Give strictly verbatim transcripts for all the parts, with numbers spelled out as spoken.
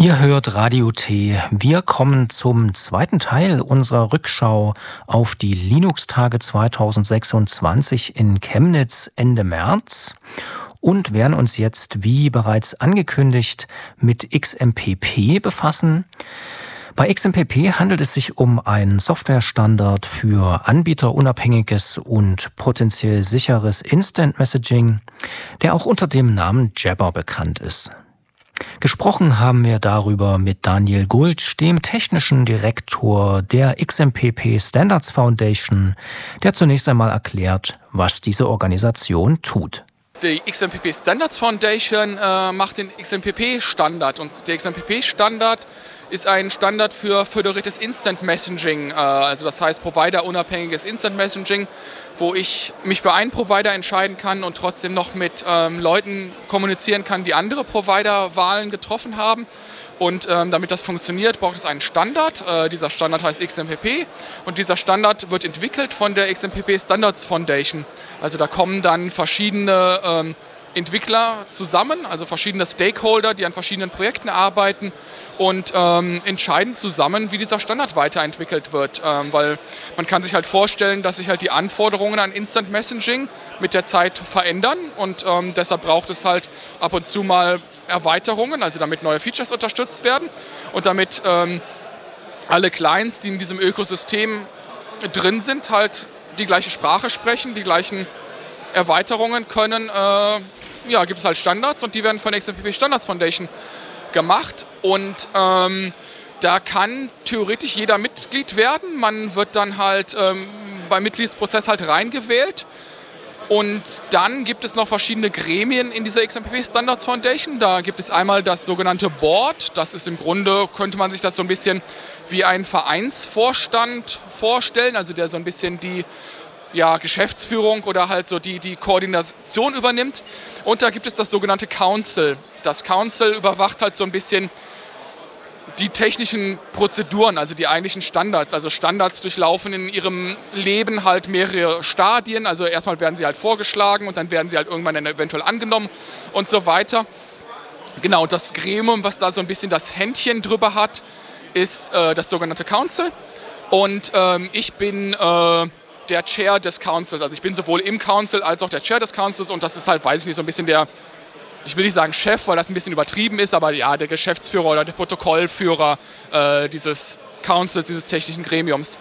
Ihr hört Radio T. Wir kommen zum zweiten Teil unserer Rückschau auf die Linux-Tage zweitausendsechsundzwanzig in Chemnitz Ende März und werden uns jetzt, wie bereits angekündigt, mit X M P P befassen. Bei X M P P handelt es sich um einen Softwarestandard für anbieterunabhängiges und potenziell sicheres Instant Messaging, der auch unter dem Namen Jabber bekannt ist. Gesprochen haben wir darüber mit Daniel Gultsch, dem technischen Direktor der X M P P Standards Foundation, der zunächst einmal erklärt, was diese Organisation tut. Die X M P P Standards Foundation äh, macht den X M P P-Standard und der X M P P-Standard ist ein Standard für föderiertes Instant Messaging, äh, also das heißt providerunabhängiges Instant Messaging, wo ich mich für einen Provider entscheiden kann und trotzdem noch mit ähm, Leuten kommunizieren kann, die andere Provider-Wahlen getroffen haben. Und ähm, damit das funktioniert, braucht es einen Standard. Äh, dieser Standard heißt X M P P und dieser Standard wird entwickelt von der X M P P Standards Foundation. Also da kommen dann verschiedene ähm, Entwickler zusammen, also verschiedene Stakeholder, die an verschiedenen Projekten arbeiten und ähm, entscheiden zusammen, wie dieser Standard weiterentwickelt wird. Ähm, weil man kann sich halt vorstellen, dass sich halt die Anforderungen an Instant Messaging mit der Zeit verändern und ähm, deshalb braucht es halt ab und zu mal Erweiterungen, also damit neue Features unterstützt werden und damit ähm, alle Clients, die in diesem Ökosystem drin sind, halt die gleiche Sprache sprechen, die gleichen Erweiterungen können, äh, ja, gibt es halt Standards und die werden von der X M P P Standards Foundation gemacht und ähm, da kann theoretisch jeder Mitglied werden. Man wird dann halt ähm, beim Mitgliedsprozess halt reingewählt. Und dann gibt es noch verschiedene Gremien in dieser X M P P Standards Foundation. Da gibt es einmal das sogenannte Board. Das ist im Grunde, könnte man sich das so ein bisschen wie ein Vereinsvorstand vorstellen, also der so ein bisschen die ja, Geschäftsführung oder halt so die, die Koordination übernimmt. Und da gibt es das sogenannte Council. Das Council überwacht halt so ein bisschen die technischen Prozeduren, also die eigentlichen Standards. Also Standards durchlaufen in ihrem Leben halt mehrere Stadien. Also erstmal werden sie halt vorgeschlagen und dann werden sie halt irgendwann dann eventuell angenommen und so weiter. Genau, und das Gremium, was da so ein bisschen das Händchen drüber hat, ist äh, das sogenannte Council. Und ähm, ich bin äh, der Chair des Councils. Also ich bin sowohl im Council als auch der Chair des Councils und das ist halt, weiß ich nicht, so ein bisschen der, ich will nicht sagen Chef, weil das ein bisschen übertrieben ist, aber ja, der Geschäftsführer oder der Protokollführer äh, dieses Councils, dieses technischen Gremiums.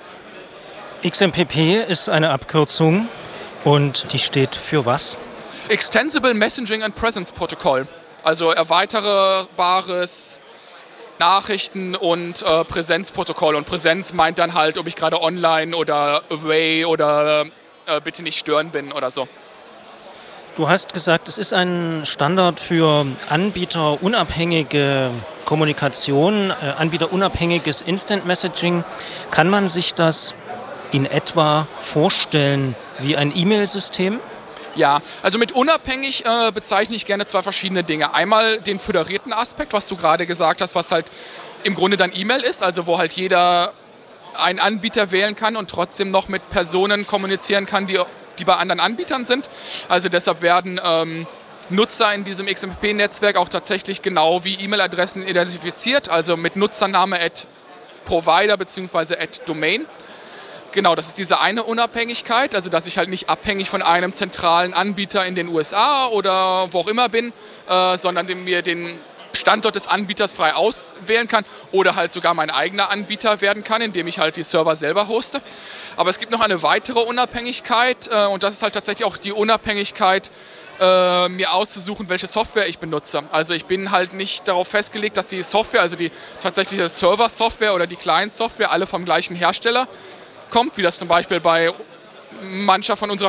X M P P ist eine Abkürzung und die steht für was? Extensible Messaging and Presence Protocol. Also erweiterbares Nachrichten- und äh, Präsenzprotokoll. Und Präsenz meint dann halt, ob ich gerade online oder away oder äh, bitte nicht stören bin oder so. Du hast gesagt, es ist ein Standard für anbieterunabhängige Kommunikation, äh, anbieterunabhängiges Instant Messaging. Kann man sich das in etwa vorstellen wie ein E-Mail-System? Ja, also mit unabhängig äh, bezeichne ich gerne zwei verschiedene Dinge. Einmal den föderierten Aspekt, was du gerade gesagt hast, was halt im Grunde dann E-Mail ist, also wo halt jeder einen Anbieter wählen kann und trotzdem noch mit Personen kommunizieren kann, die, die bei anderen Anbietern sind. Also deshalb werden ähm, Nutzer in diesem X M P P-Netzwerk auch tatsächlich genau wie E-Mail-Adressen identifiziert, also mit Nutzername at Provider bzw. at Domain. Genau, das ist diese eine Unabhängigkeit, also dass ich halt nicht abhängig von einem zentralen Anbieter in den U S A oder wo auch immer bin, äh, sondern mir den Standort des Anbieters frei auswählen kann oder halt sogar mein eigener Anbieter werden kann, indem ich halt die Server selber hoste. Aber es gibt noch eine weitere Unabhängigkeit äh, und das ist halt tatsächlich auch die Unabhängigkeit, äh, mir auszusuchen, welche Software ich benutze. Also ich bin halt nicht darauf festgelegt, dass die Software, also die tatsächliche Server-Software oder die Client-Software alle vom gleichen Hersteller kommt, wie das zum Beispiel bei mancher von unserer